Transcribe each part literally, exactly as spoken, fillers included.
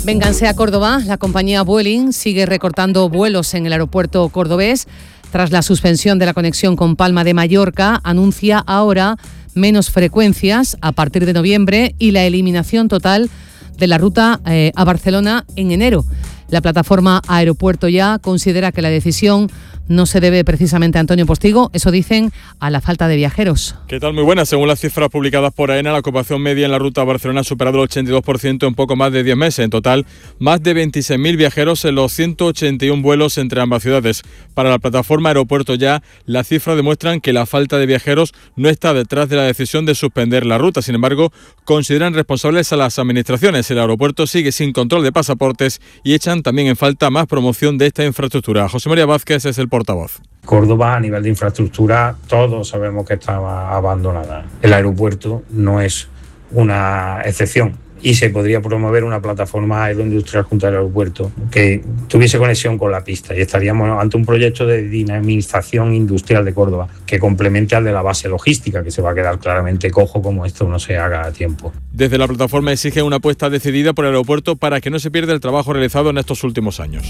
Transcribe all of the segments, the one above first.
Vénganse a Córdoba. La compañía Vueling sigue recortando vuelos en el aeropuerto cordobés. Tras la suspensión de la conexión con Palma de Mallorca, anuncia ahora menos frecuencias a partir de noviembre y la eliminación total de la ruta eh, a Barcelona en enero. La plataforma Aeropuerto Ya considera que la decisión no se debe precisamente a Antonio Postigo, eso dicen, a la falta de viajeros. ¿Qué tal? Muy buenas. Según las cifras publicadas por AENA, la ocupación media en la ruta a Barcelona ha superado el ochenta y dos por ciento en poco más de diez meses. En total, más de veintiséis mil viajeros en los ciento ochenta y uno vuelos entre ambas ciudades. Para la plataforma Aeropuerto Ya, las cifras demuestran que la falta de viajeros no está detrás de la decisión de suspender la ruta. Sin embargo, consideran responsables a las administraciones. El aeropuerto sigue sin control de pasaportes y echan también en falta más promoción de esta infraestructura. José María Vázquez es el portavoz. Córdoba, a nivel de infraestructura, todos sabemos que estaba abandonada. El aeropuerto no es una excepción y se podría promover una plataforma aeroindustrial junto al aeropuerto que tuviese conexión con la pista y estaríamos ante un proyecto de dinamización industrial de Córdoba que complemente al de la base logística, que se va a quedar claramente cojo como esto no se haga a tiempo. Desde la plataforma exigen una apuesta decidida por el aeropuerto para que no se pierda el trabajo realizado en estos últimos años.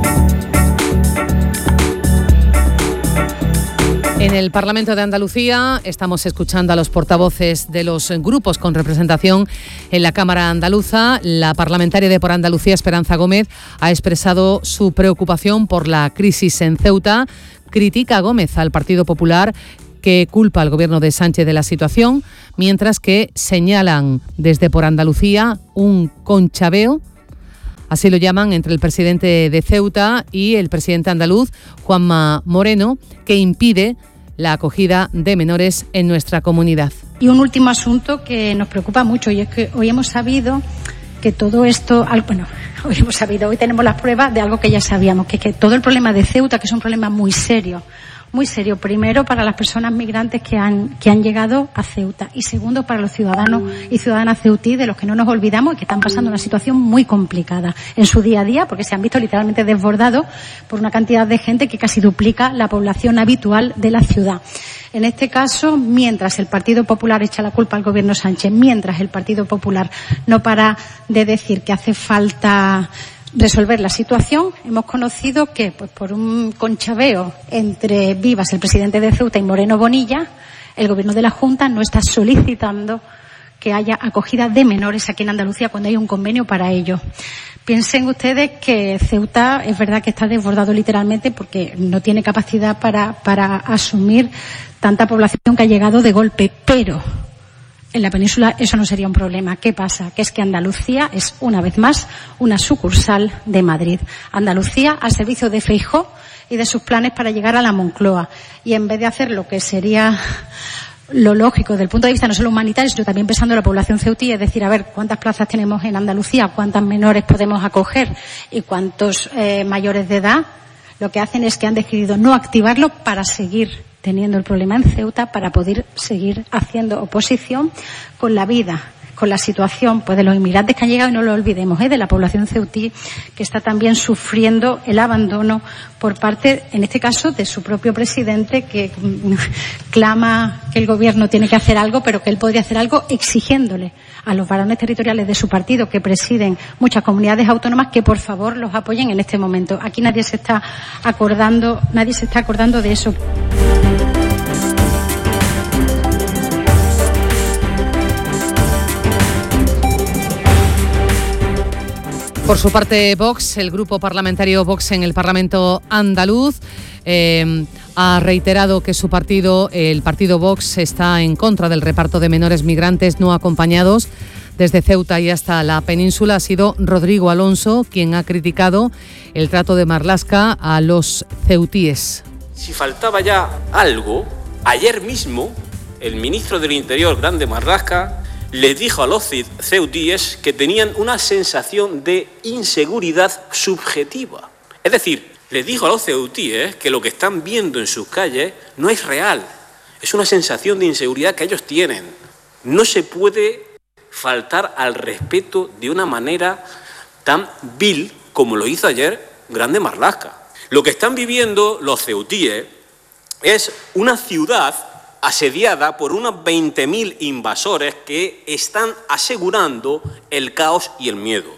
En el Parlamento de Andalucía estamos escuchando a los portavoces de los grupos con representación en la Cámara Andaluza. La parlamentaria de Por Andalucía, Esperanza Gómez, ha expresado su preocupación por la crisis en Ceuta. Critica a Gómez al Partido Popular, que culpa al gobierno de Sánchez de la situación, mientras que señalan desde Por Andalucía un conchaveo, así lo llaman, entre el presidente de Ceuta y el presidente andaluz, Juanma Moreno, que impide la acogida de menores en nuestra comunidad. Y un último asunto que nos preocupa mucho, y es que hoy hemos sabido que todo esto, bueno, hoy hemos sabido, hoy tenemos las pruebas de algo que ya sabíamos, que, que todo el problema de Ceuta, que es un problema muy serio, muy serio, primero para las personas migrantes que han que han llegado a Ceuta y segundo para los ciudadanos y ciudadanas ceutí, de los que no nos olvidamos y que están pasando una situación muy complicada en su día a día, porque se han visto literalmente desbordados por una cantidad de gente que casi duplica la población habitual de la ciudad. En este caso, mientras el Partido Popular echa la culpa al gobierno Sánchez, mientras el Partido Popular no para de decir que hace falta resolver la situación, hemos conocido que, pues, por un conchaveo entre Vivas, el presidente de Ceuta, y Moreno Bonilla, el gobierno de la Junta no está solicitando que haya acogida de menores aquí en Andalucía cuando hay un convenio para ello. Piensen ustedes que Ceuta es verdad que está desbordado literalmente porque no tiene capacidad para, para asumir tanta población que ha llegado de golpe, pero en la península eso no sería un problema. ¿Qué pasa? Que es que Andalucía es, una vez más, una sucursal de Madrid. Andalucía al servicio de Feijóo y de sus planes para llegar a la Moncloa. Y en vez de hacer lo que sería lo lógico desde el punto de vista no solo humanitario, sino también pensando en la población ceutí, es decir, a ver, cuántas plazas tenemos en Andalucía, cuántas menores podemos acoger y cuántos eh, mayores de edad, lo que hacen es que han decidido no activarlo para seguir teniendo el problema en Ceuta, para poder seguir haciendo oposición con la vida, con la situación pues de los inmigrantes que han llegado, y no lo olvidemos, ¿eh? de la población ceutí, que está también sufriendo el abandono por parte, en este caso, de su propio presidente, que mm, clama que el gobierno tiene que hacer algo, pero que él podría hacer algo exigiéndole a los varones territoriales de su partido, que presiden muchas comunidades autónomas, que por favor los apoyen en este momento. Aquí nadie se está acordando, nadie se está acordando de eso. Por su parte, Vox, el grupo parlamentario Vox en el Parlamento andaluz, eh, ha reiterado que su partido, el partido Vox, está en contra del reparto de menores migrantes no acompañados desde Ceuta y hasta la península. Ha sido Rodrigo Alonso quien ha criticado el trato de Marlaska a los ceutíes. Si faltaba ya algo, ayer mismo el ministro del Interior, Grande Marlaska, les dijo a los ceutíes que tenían una sensación de inseguridad subjetiva. Es decir, les dijo a los ceutíes que lo que están viendo en sus calles no es real. Es una sensación de inseguridad que ellos tienen. No se puede faltar al respeto de una manera tan vil como lo hizo ayer Grande Marlaska. Lo que están viviendo los ceutíes es una ciudad asediada por unos veinte mil invasores que están asegurando el caos y el miedo.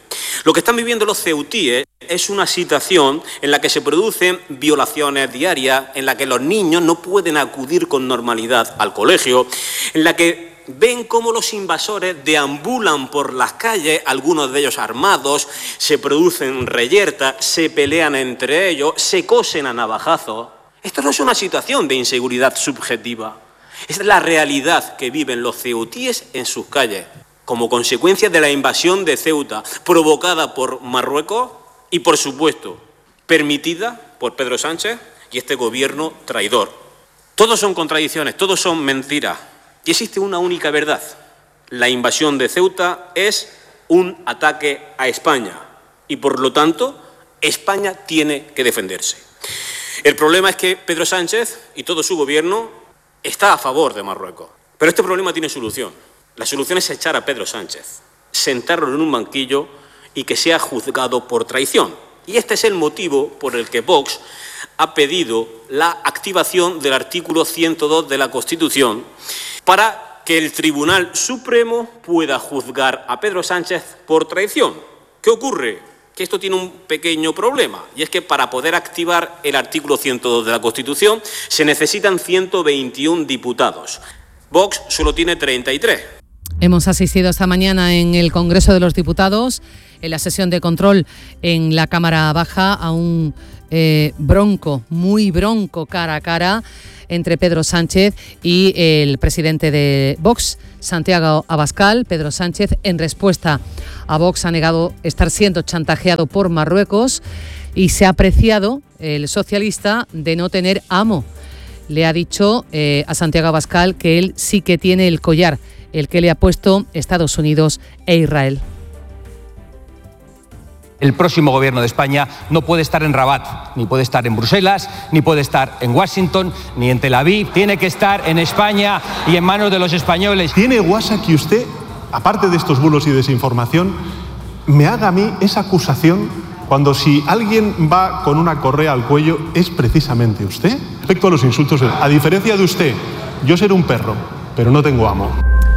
Lo que están viviendo los ceutíes es una situación en la que se producen violaciones diarias, en la que los niños no pueden acudir con normalidad al colegio, en la que ven cómo los invasores deambulan por las calles, algunos de ellos armados, se producen reyertas, se pelean entre ellos, se cosen a navajazos. Esto no es una situación de inseguridad subjetiva, es la realidad que viven los ceutíes en sus calles, como consecuencia de la invasión de Ceuta, provocada por Marruecos y, por supuesto, permitida por Pedro Sánchez y este gobierno traidor. Todos son contradicciones, todos son mentiras. Y existe una única verdad. La invasión de Ceuta es un ataque a España y, por lo tanto, España tiene que defenderse. El problema es que Pedro Sánchez y todo su gobierno está a favor de Marruecos. Pero este problema tiene solución. La solución es echar a Pedro Sánchez, sentarlo en un banquillo y que sea juzgado por traición. Y este es el motivo por el que Vox ha pedido la activación del artículo ciento dos de la Constitución para que el Tribunal Supremo pueda juzgar a Pedro Sánchez por traición. ¿Qué ocurre? Que esto tiene un pequeño problema, y es que para poder activar el artículo ciento dos de la Constitución se necesitan ciento veintiún diputados. Vox solo tiene treinta y tres. Hemos asistido esta mañana en el Congreso de los Diputados, en la sesión de control en la Cámara Baja, a un eh, bronco, muy bronco cara a cara entre Pedro Sánchez y el presidente de Vox, Santiago Abascal. Pedro Sánchez, en respuesta a Vox, ha negado estar siendo chantajeado por Marruecos y se ha apreciado el socialista de no tener amo. Le ha dicho eh, a Santiago Abascal que él sí que tiene el collar, el que le ha puesto Estados Unidos e Israel. El próximo gobierno de España no puede estar en Rabat, ni puede estar en Bruselas, ni puede estar en Washington, ni en Tel Aviv. Tiene que estar en España y en manos de los españoles. ¿Tiene guasa que usted, aparte de estos bulos y desinformación, me haga a mí esa acusación cuando si alguien va con una correa al cuello es precisamente usted? Respecto a los insultos, a diferencia de usted, yo seré un perro, pero no tengo amo.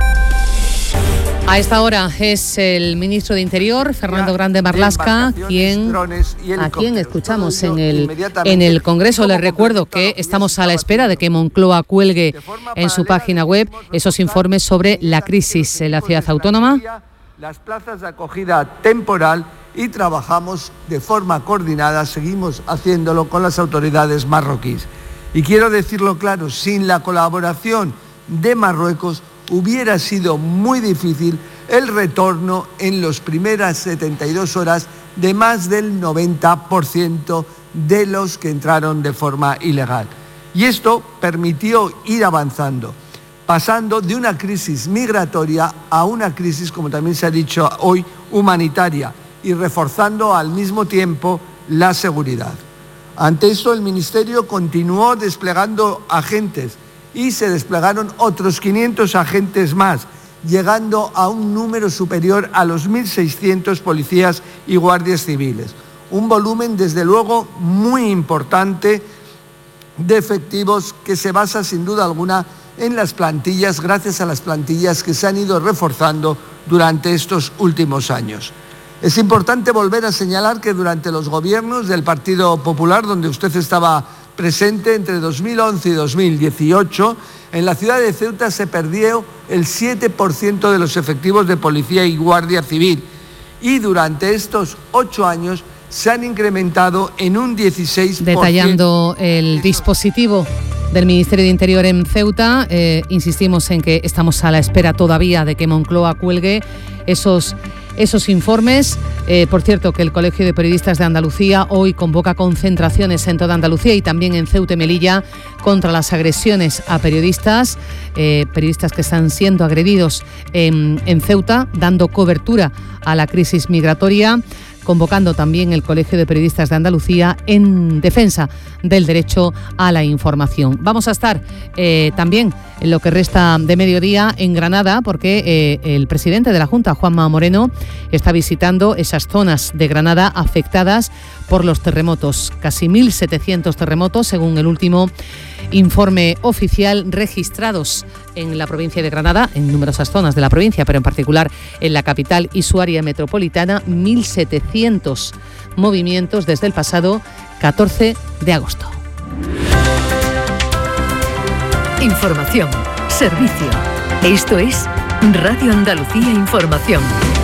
A esta hora es el ministro de Interior, Fernando Grande Marlaska, quien, a quien escuchamos en el, en el Congreso. Les recuerdo que estamos a la espera de que Moncloa cuelgue en su página web esos informes sobre la crisis en la ciudad autónoma. Las plazas de acogida temporal y trabajamos de forma coordinada, seguimos haciéndolo con las autoridades marroquíes. Y quiero decirlo claro, sin la colaboración de Marruecos hubiera sido muy difícil el retorno en las primeras setenta y dos horas de más del noventa por ciento de los que entraron de forma ilegal. Y esto permitió ir avanzando, pasando de una crisis migratoria a una crisis, como también se ha dicho hoy, humanitaria, y reforzando al mismo tiempo la seguridad. Ante eso, el Ministerio continuó desplegando agentes y se desplegaron otros quinientos agentes más, llegando a un número superior a los mil seiscientos policías y guardias civiles. Un volumen, desde luego, muy importante de efectivos que se basa, sin duda alguna, en las plantillas, gracias a las plantillas que se han ido reforzando durante estos últimos años. Es importante volver a señalar que durante los gobiernos del Partido Popular, donde usted estaba presente entre dos mil once y dos mil dieciocho, en la ciudad de Ceuta se perdió el siete por ciento de los efectivos de policía y guardia civil, y durante estos ocho años se han incrementado en un dieciséis por ciento. Detallando el dispositivo del Ministerio de Interior en Ceuta, eh, insistimos en que estamos a la espera todavía de que Moncloa cuelgue esos esos informes. Eh, por cierto, que el Colegio de Periodistas de Andalucía hoy convoca concentraciones en toda Andalucía y también en Ceuta y Melilla contra las agresiones a periodistas, eh, periodistas que están siendo agredidos en, en Ceuta, dando cobertura a la crisis migratoria, convocando también el Colegio de Periodistas de Andalucía en defensa del derecho a la información. Vamos a estar eh, también en lo que resta de mediodía en Granada, porque eh, el presidente de la Junta, Juanma Moreno, está visitando esas zonas de Granada afectadas por los terremotos. Casi mil setecientos terremotos, según el último informe oficial, registrados en la provincia de Granada, en numerosas zonas de la provincia, pero en particular en la capital y su área metropolitana, mil setecientos movimientos desde el pasado catorce de agosto. Información, servicio. Esto es Radio Andalucía Información.